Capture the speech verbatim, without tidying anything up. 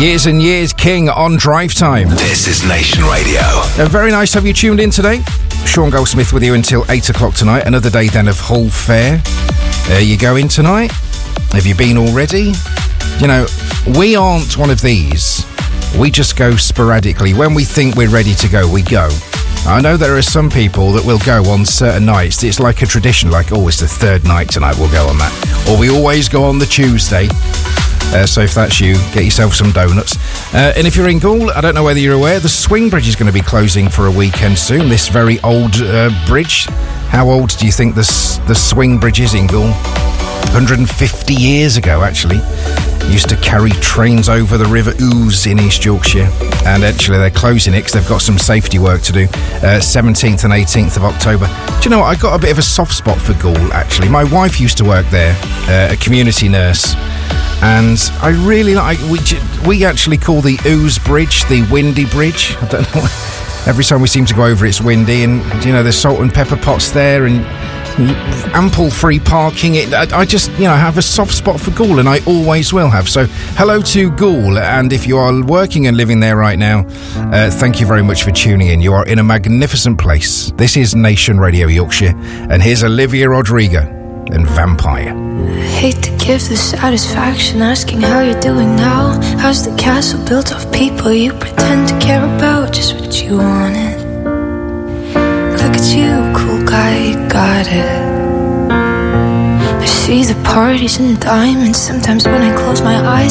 Years and Years King on Drive Time. This is Nation Radio. Uh, very nice to have you tuned in today. Sean Goldsmith with you until eight o'clock tonight. Another day then of Hull Fair. Are you going tonight? Have you been already? You know, we aren't one of these. We just go sporadically. When we think we're ready to go, we go. I know there are some people that will go on certain nights. It's like a tradition, like, oh, it's the third night tonight, we'll go on that. Or we always go on the Tuesday. Uh, so if that's you, get yourself some donuts. Uh, and if you're in Goole, I don't know whether you're aware, the Swing Bridge is going to be closing for a weekend soon. This very old uh, bridge. How old do you think the, the Swing Bridge is in Goole? one hundred fifty years ago, actually. Used to carry trains over the River Ouse in East Yorkshire. And actually, they're closing it because they've got some safety work to do. Uh, seventeenth and eighteenth of October. Do you know what? I got a bit of a soft spot for Goole, actually. My wife used to work there, uh, a community nurse. And I really like, we, we actually call the Ouse Bridge the Windy Bridge. I don't know. Every time we seem to go over, it's windy. And, you know, there's salt and pepper pots there and ample free parking. It, I, I just, you know, have a soft spot for Goole, and I always will have. So, hello to Goole, and if you are working and living there right now, uh, thank you very much for tuning in. You are in a magnificent place. This is Nation Radio Yorkshire, and here's Olivia Rodrigo and Vampire. I hate to give the satisfaction asking how you're doing now. How's the castle built of people you pretend to care about? Just what you wanted. Look at you, cool guy, you got it. I see the parties and diamonds. Sometimes when I close my eyes